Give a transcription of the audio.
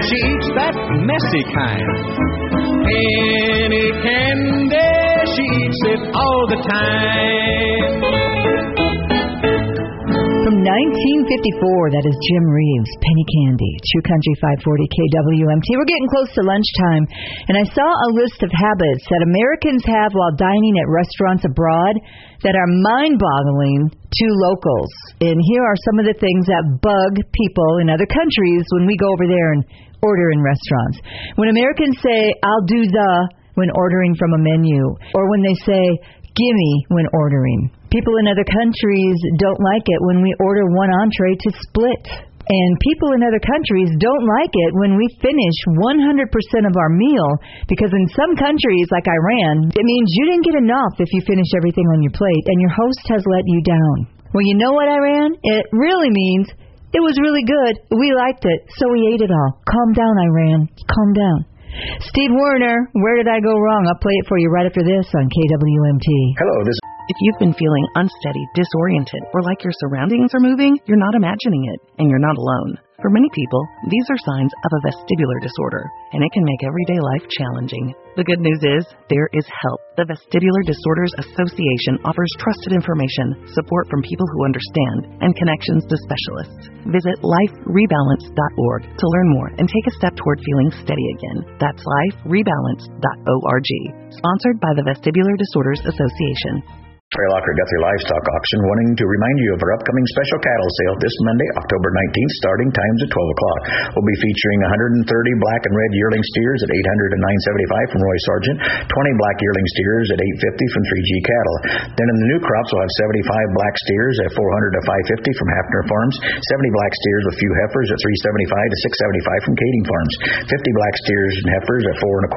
she eats that messy kind. Penny candy, she eats it all the time. From 1954, that is Jim Reeves, Penny Candy, True Country 540 KWMT. We're getting close to lunchtime, and I saw a list of habits that Americans have while dining at restaurants abroad that are mind-boggling to locals. And here are some of the things that bug people in other countries when we go over there and order in restaurants. When Americans say, "I'll do the," when ordering from a menu, or when they say, "Gimme," when ordering. People in other countries don't like it when we order one entree to split. And people in other countries don't like it when we finish 100% of our meal, because in some countries, like Iran, it means you didn't get enough if you finish everything on your plate and your host has let you down. Well, you know what, Iran? It really means it was really good. We liked it, so we ate it all. Calm down, Iran. Calm down. Steve Werner, where did I go wrong? I'll play it for you right after this on KWMT. Hello, this If you've been feeling unsteady, disoriented, or like your surroundings are moving, you're not imagining it, and you're not alone. For many people, these are signs of a vestibular disorder, and it can make everyday life challenging. The good news is, there is help. The Vestibular Disorders Association offers trusted information, support from people who understand, and connections to specialists. Visit liferebalance.org to learn more and take a step toward feeling steady again. That's liferebalance.org. Sponsored by the Vestibular Disorders Association. Ray Locker Guthrie Livestock Auction wanting to remind you of our upcoming special cattle sale this Monday, October 19th, starting times at 12 o'clock. We'll be featuring 130 black and red yearling steers at $800 and $975 from Roy Sargent, 20 black yearling steers at $850 from 3G Cattle. Then in the new crops, we'll have 75 black steers at $400 to $550 from Hafner Farms, 70 black steers with few heifers at $375 to $675 from Kading Farms, 50 black steers and heifers at $4 and